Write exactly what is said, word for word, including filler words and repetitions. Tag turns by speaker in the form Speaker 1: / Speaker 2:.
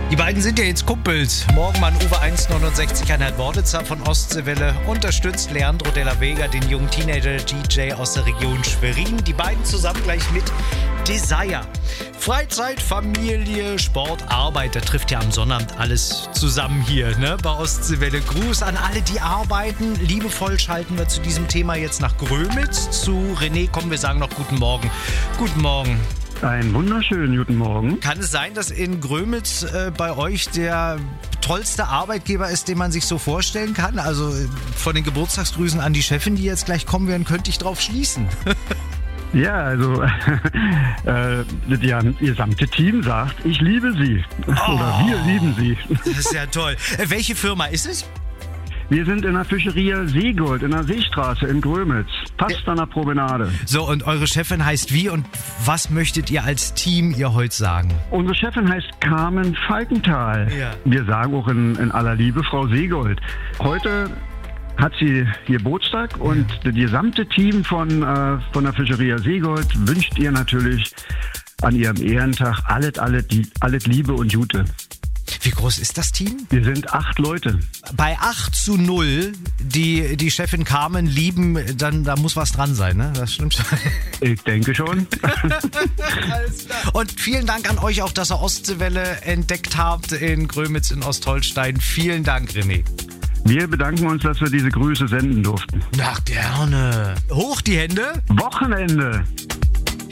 Speaker 1: Die beiden sind ja jetzt Kumpels. Morgen mal Uwe eins neunundsechzig Komma eins Worditzer von Ostseewelle unterstützt Leandro Della Vega, den jungen Teenager-D J aus der Region Schwerin. Die beiden zusammen gleich mit Desire. Freizeit, Familie, Sport, Arbeit, da trifft ja am Sonnabend alles zusammen hier, ne, bei Ostseewelle. Gruß an alle, die arbeiten. Liebevoll schalten wir zu diesem Thema jetzt nach Grömitz. Zu René kommen wir sagen noch guten Morgen. Guten Morgen.
Speaker 2: Einen wunderschönen guten Morgen.
Speaker 1: Kann es sein, dass in Grömitz äh, bei euch der tollste Arbeitgeber ist, den man sich so vorstellen kann? Also äh, von den Geburtstagsgrüßen an die Chefin, die jetzt gleich kommen werden, könnte ich drauf schließen.
Speaker 2: Ja, also äh, das gesamte Team sagt, ich liebe Sie.
Speaker 1: Oh,
Speaker 2: Oder wir lieben Sie.
Speaker 1: Das ist ja toll. Äh, welche Firma ist es?
Speaker 2: Wir sind in der Fischeria Seegold in der Seestraße in Grömitz, fast an der Promenade.
Speaker 1: So, und eure Chefin heißt wie und was möchtet ihr als Team ihr heute sagen?
Speaker 2: Unsere Chefin heißt Carmen Falkenthal.
Speaker 1: Ja.
Speaker 2: Wir sagen auch in, in aller Liebe Frau Seegold. Heute hat sie Geburtstag und das gesamte Team von, äh, von der Fischeria Seegold wünscht ihr natürlich an ihrem Ehrentag alles, alles, alles Liebe und Gute.
Speaker 1: Wie groß ist das Team?
Speaker 2: Wir sind acht Leute.
Speaker 1: Bei acht zu null, die die Chefin Carmen lieben, dann da muss was dran sein, ne? Das stimmt schon.
Speaker 2: Ich denke schon.
Speaker 1: Alles klar. Und vielen Dank an euch auch, dass ihr Ostseewelle entdeckt habt in Grömitz in Ostholstein. Vielen Dank, René.
Speaker 2: Wir bedanken uns, dass wir diese Grüße senden durften.
Speaker 1: Na, gerne. Hoch die Hände.
Speaker 2: Wochenende.